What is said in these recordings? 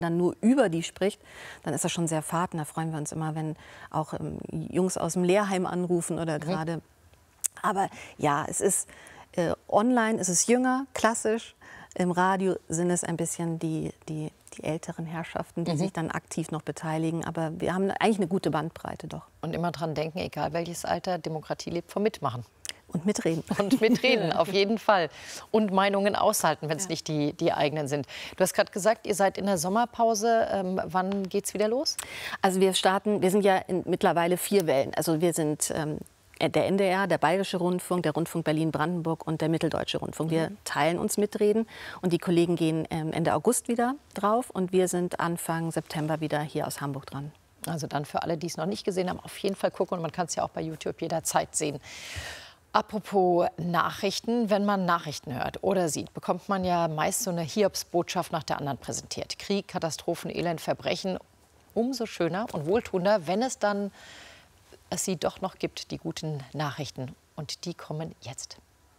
dann nur über die spricht, dann ist das schon sehr fad. Und da freuen wir uns immer, wenn auch Jungs aus dem Lehrheim anrufen oder gerade. Aber ja, es ist online, ist es jünger, klassisch. Im Radio sind es ein bisschen die älteren Herrschaften, die sich dann aktiv noch beteiligen. Aber wir haben eigentlich eine gute Bandbreite doch. Und immer dran denken, egal welches Alter, Demokratie lebt vom Mitmachen. Und mitreden. Und mitreden, auf jeden Fall. Und Meinungen aushalten, wenn es nicht die eigenen sind. Du hast gerade gesagt, ihr seid in der Sommerpause. Wann geht's wieder los? Also wir sind ja mittlerweile 4 Wellen. Also wir sind der NDR, der Bayerische Rundfunk, der Rundfunk Berlin-Brandenburg und der Mitteldeutsche Rundfunk. Wir teilen uns Mitreden und die Kollegen gehen Ende August wieder drauf und wir sind Anfang September wieder hier aus Hamburg dran. Also dann für alle, die es noch nicht gesehen haben, auf jeden Fall gucken und man kann es ja auch bei YouTube jederzeit sehen. Apropos Nachrichten, wenn man Nachrichten hört oder sieht, bekommt man ja meist so eine Hiobsbotschaft nach der anderen präsentiert. Krieg, Katastrophen, Elend, Verbrechen. Umso schöner und wohltuender, wenn es sie doch noch gibt, die guten Nachrichten. Und die kommen jetzt.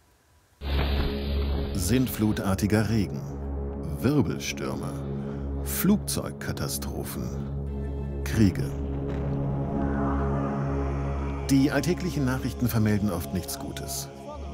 Sintflutartiger Regen, Wirbelstürme, Flugzeugkatastrophen, Kriege. Die alltäglichen Nachrichten vermelden oft nichts Gutes.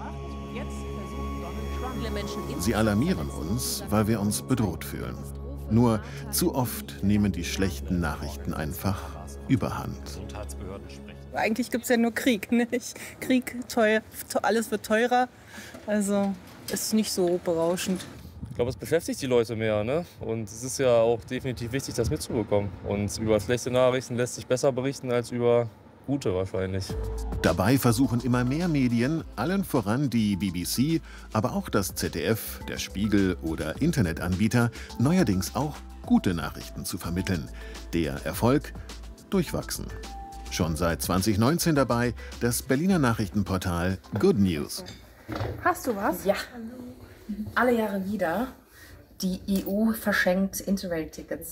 Sie alarmieren uns, weil wir uns bedroht fühlen. Nur zu oft nehmen die schlechten Nachrichten einfach überhand. Eigentlich gibt es ja nur Krieg, nicht? Krieg, teuer, alles wird teurer. Also ist nicht so berauschend. Ich glaube, es beschäftigt die Leute mehr, ne? Und es ist ja auch definitiv wichtig, das mitzubekommen. Und über schlechte Nachrichten lässt sich besser berichten als über gute wahrscheinlich. Dabei versuchen immer mehr Medien, allen voran die BBC, aber auch das ZDF, der Spiegel oder Internetanbieter, neuerdings auch gute Nachrichten zu vermitteln. Der Erfolg durchwachsen. Schon seit 2019 dabei das Berliner Nachrichtenportal Good News. Hast du was? Ja, alle Jahre wieder. Die EU verschenkt Interrail-Tickets.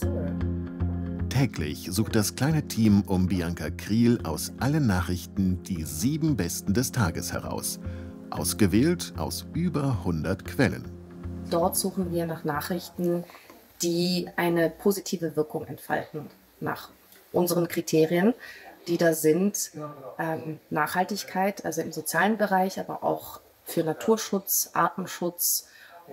Täglich sucht das kleine Team um Bianca Kriel aus allen Nachrichten die 7 besten des Tages heraus. Ausgewählt aus über 100 Quellen. Dort suchen wir nach Nachrichten, die eine positive Wirkung entfalten. Nach unseren Kriterien, die da sind Nachhaltigkeit, also im sozialen Bereich, aber auch für Naturschutz, Artenschutz,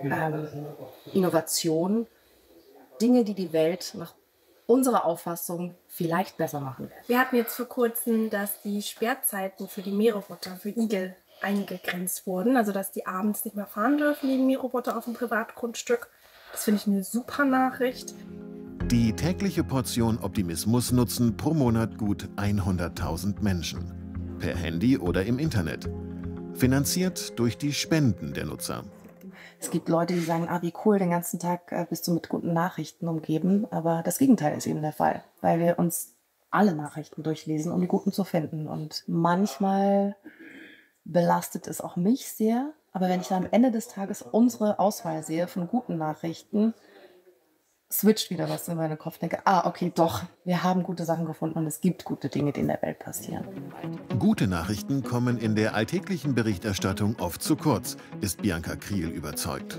Innovation. Dinge, die die Welt nach unserer Auffassung vielleicht besser machen werden. Wir hatten jetzt vor kurzem, dass die Sperrzeiten für die Mähroboter, für Igel, eingegrenzt wurden. Also dass die abends nicht mehr fahren dürfen, die Mähroboter auf dem Privatgrundstück. Das finde ich eine super Nachricht. Die tägliche Portion Optimismus nutzen pro Monat gut 100.000 Menschen. Per Handy oder im Internet. Finanziert durch die Spenden der Nutzer. Es gibt Leute, die sagen, wie cool, den ganzen Tag bist du mit guten Nachrichten umgeben. Aber das Gegenteil ist eben der Fall, weil wir uns alle Nachrichten durchlesen, um die guten zu finden. Und manchmal belastet es auch mich sehr. Aber wenn ich dann am Ende des Tages unsere Auswahl sehe von guten Nachrichten, switcht wieder was in meinen Kopf. Ich denke, okay, doch, wir haben gute Sachen gefunden und es gibt gute Dinge, die in der Welt passieren. Gute Nachrichten kommen in der alltäglichen Berichterstattung oft zu kurz, ist Bianca Kriel überzeugt.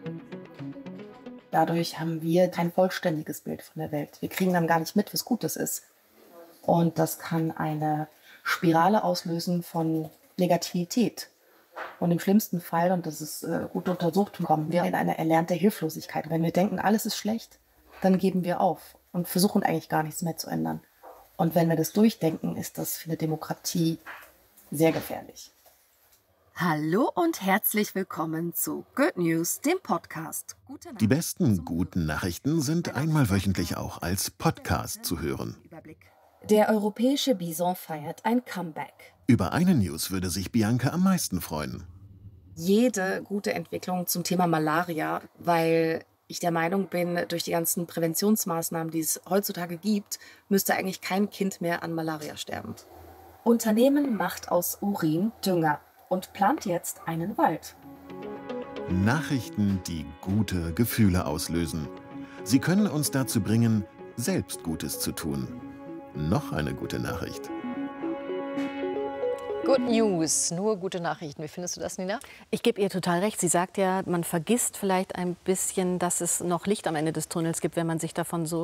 Dadurch haben wir kein vollständiges Bild von der Welt. Wir kriegen dann gar nicht mit, was Gutes ist. Und das kann eine Spirale auslösen von Negativität. Und im schlimmsten Fall, und das ist gut untersucht, kommen wir in eine erlernte Hilflosigkeit. Wenn wir denken, alles ist schlecht, dann geben wir auf und versuchen eigentlich gar nichts mehr zu ändern. Und wenn wir das durchdenken, ist das für eine Demokratie sehr gefährlich. Hallo und herzlich willkommen zu Good News, dem Podcast. Die besten guten Nachrichten sind einmal wöchentlich auch als Podcast zu hören. Der europäische Bison feiert ein Comeback. Über eine News würde sich Bianca am meisten freuen. Jede gute Entwicklung zum Thema Malaria, weil ich der Meinung bin, durch die ganzen Präventionsmaßnahmen, die es heutzutage gibt, müsste eigentlich kein Kind mehr an Malaria sterben. Unternehmen macht aus Urin Dünger und plant jetzt einen Wald. Nachrichten, die gute Gefühle auslösen. Sie können uns dazu bringen, selbst Gutes zu tun. Noch eine gute Nachricht. Good News, nur gute Nachrichten. Wie findest du das, Nina? Ich gebe ihr total recht. Sie sagt ja, man vergisst vielleicht ein bisschen, dass es noch Licht am Ende des Tunnels gibt, wenn man sich davon so